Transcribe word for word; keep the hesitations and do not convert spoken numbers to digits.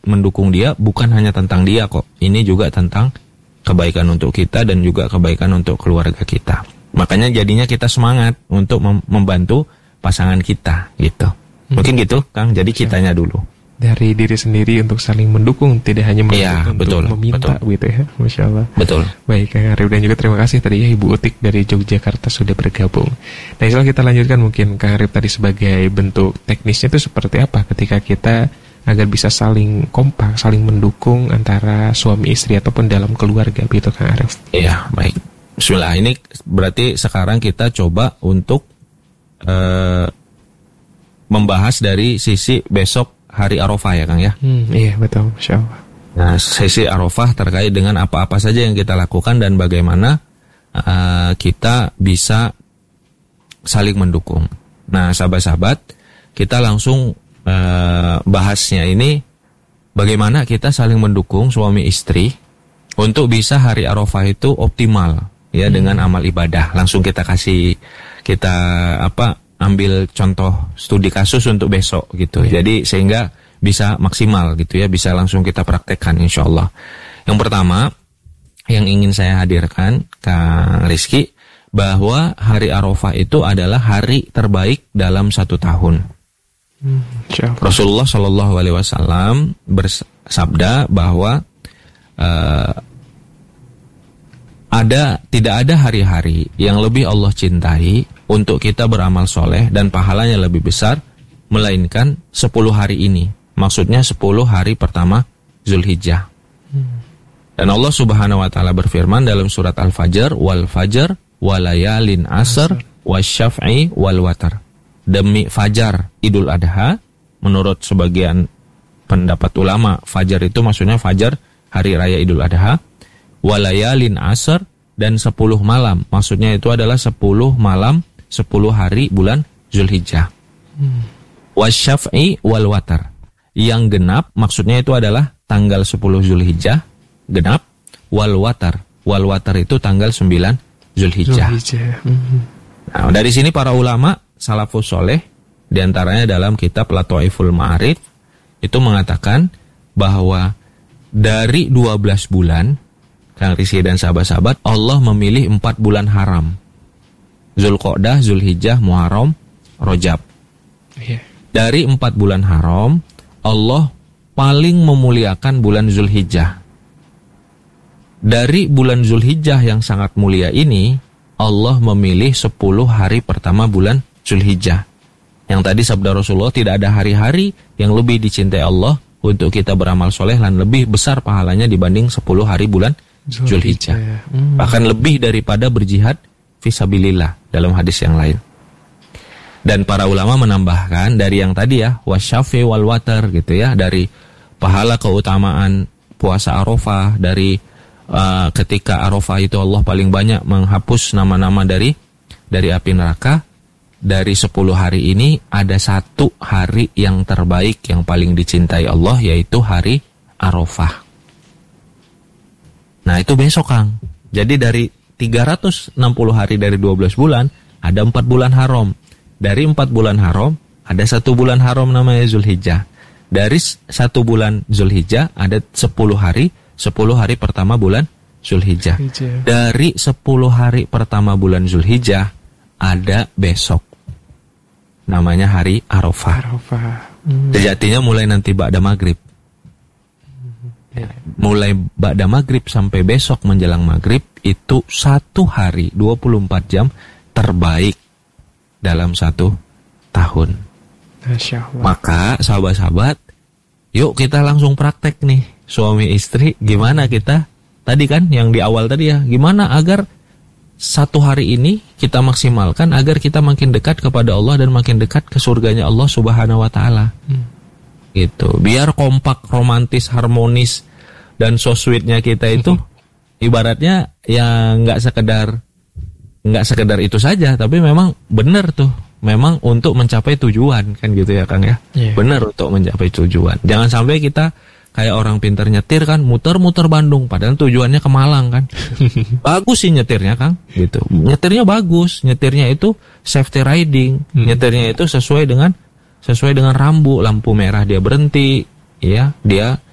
mendukung dia bukan hanya tentang dia kok. Ini juga tentang kebaikan untuk kita dan juga kebaikan untuk keluarga kita. Makanya jadinya kita semangat untuk mem- membantu pasangan kita gitu. Mungkin gitu, Kang. Jadi kitanya dulu. Dari diri sendiri untuk saling mendukung, tidak hanya mendukung ya, untuk betul, meminta betul. gitu ya. Masya Allah. Betul. Baik, Kang Arif, dan juga terima kasih tadi ya Ibu Utik dari Yogyakarta sudah bergabung. Nah, insya Allah kita lanjutkan mungkin Kang Arif tadi sebagai bentuk teknisnya itu seperti apa ketika kita agar bisa saling kompak, saling mendukung antara suami istri ataupun dalam keluarga begitu Kang Arif. Iya, baik. Bismillah, ini berarti sekarang kita coba untuk uh, membahas dari sisi besok hari Arafah ya Kang ya. Hmm, iya betul, Masya Allah. Nah, sisi Arafah terkait dengan apa-apa saja yang kita lakukan dan bagaimana uh, kita bisa saling mendukung. Nah, sahabat-sahabat, kita langsung uh, bahasnya ini bagaimana kita saling mendukung suami istri untuk bisa hari Arafah itu optimal ya hmm. dengan amal ibadah. Langsung kita kasih kita apa ambil contoh studi kasus untuk besok gitu. Hmm. Jadi sehingga bisa maksimal gitu ya, bisa langsung kita praktekkan insyaallah. Yang pertama yang ingin saya hadirkan Kang Rizky, bahwa hari Arafah itu adalah hari terbaik dalam satu tahun. Hmm, Rasulullah Shallallahu Alaihi Wasallam bersabda bahwa uh, ada tidak ada hari-hari yang lebih Allah cintai untuk kita beramal soleh dan pahalanya lebih besar melainkan sepuluh hari ini. Maksudnya sepuluh hari pertama Zulhijjah. Hmm. Dan Allah Subhanahu wa taala berfirman dalam surat Al-Fajr, wal fajr walayalin asr wasyaf'i wal watar. Demi fajar Idul Adha, menurut sebagian pendapat ulama, fajar itu maksudnya fajar hari raya Idul Adha, walayalin asr, dan sepuluh malam, maksudnya itu adalah sepuluh malam sepuluh hari bulan Zulhijjah. Hmm. Wasyaf'i wal watar. Yang genap maksudnya itu adalah tanggal sepuluh Zulhijjah genap, wal watar. Wal watar itu tanggal sembilan Zulhijjah. Zulhijjah. Hmm. Nah, dari sini para ulama salafus soleh diantaranya dalam kitab Lataiful Ma'arif itu mengatakan bahwa dari dua belas bulan, Kang Rizky dan sahabat-sahabat, Allah memilih empat bulan haram. Zulqa'dah, Zulhijjah, Muharram, Rajab. Yeah. Dari empat bulan haram, Allah paling memuliakan bulan Zulhijjah. Dari bulan Zulhijjah yang sangat mulia ini, Allah memilih sepuluh hari pertama bulan Zulhijjah. Yang tadi sabda Rasulullah, tidak ada hari-hari yang lebih dicintai Allah untuk kita beramal soleh dan lebih besar pahalanya dibanding sepuluh hari bulan Zulhijjah. Hmm. Bahkan lebih daripada berjihad fisabilillah dalam hadis yang lain. Dan para ulama menambahkan dari yang tadi ya, wasyafi wal watar gitu ya, dari pahala keutamaan puasa Arafah, dari uh, ketika Arafah itu Allah paling banyak menghapus nama-nama dari dari api neraka. Dari sepuluh hari ini ada satu hari yang terbaik yang paling dicintai Allah, yaitu hari Arafah. Nah, itu besok, Kang. Jadi dari tiga ratus enam puluh hari dari dua belas bulan, ada empat bulan haram. Dari empat bulan haram, ada satu bulan haram namanya Zulhijjah. Dari satu bulan Zulhijjah, ada sepuluh hari, sepuluh hari pertama bulan Zulhijjah. Dari sepuluh hari pertama bulan Zulhijjah, ada besok. Namanya hari Arafah. Arafah. Hmm. Sejatinya mulai nanti ba'da maghrib. Ya. Mulai ba'da maghrib sampai besok menjelang maghrib, itu satu hari dua puluh empat jam terbaik dalam satu tahun. Masya Allah. Maka sahabat-sahabat, yuk kita langsung praktek nih, suami istri, gimana kita tadi kan yang di awal tadi ya, gimana agar satu hari ini kita maksimalkan agar kita makin dekat kepada Allah dan makin dekat ke surganya Allah Subhanahu wa taala. Hmm. Gitu. Biar kompak, romantis, harmonis dan so sweetnya kita itu ibaratnya ya nggak sekedar nggak sekedar itu saja, tapi memang benar tuh, memang untuk mencapai tujuan kan gitu ya Kang ya. Yeah. Benar untuk mencapai tujuan. Jangan sampai kita kayak orang pintar nyetir kan, muter-muter Bandung, padahal tujuannya ke Malang kan. Bagus sih nyetirnya Kang, gitu. Nyetirnya bagus, nyetirnya itu safety riding, hmm. nyetirnya itu sesuai dengan sesuai dengan rambu, lampu merah dia berhenti, ya, dia